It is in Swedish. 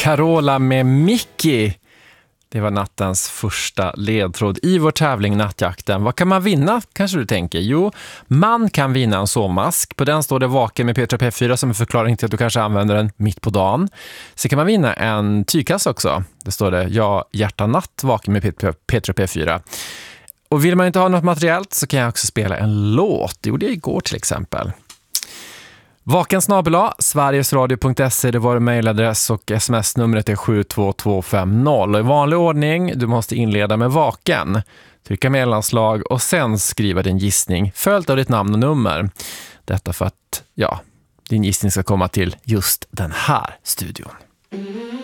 Carola med Mickey. Det var nattens första ledtråd i vår tävling Nattjakten. Vad kan man vinna, kanske du tänker? Jo, man kan vinna en sovmask. På den står det Vaken med Petra P4 som en förklaring till att du kanske använder den mitt på dagen. Så kan man vinna en tygkasse också. Det står det Ja, hjärta natt, Vaken med Petra P4. Och vill man inte ha något materiellt så kan jag också spela en låt. Det gjorde jag igår till exempel. Vakensnabel-a, sverigesradio.se, det var vår mejladress och sms-numret är 72250. Och i vanlig ordning, du måste inleda med Vaken, trycka mellanslag och sen skriva din gissning följt av ditt namn och nummer. Detta för att, din gissning ska komma till just den här studion.